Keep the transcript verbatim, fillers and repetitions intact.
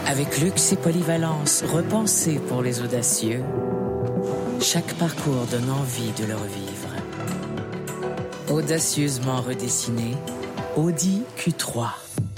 Avec luxe et polyvalence, repensés pour les audacieux, chaque parcours donne envie de le revivre. Audacieusement redessiné, Audi Q trois.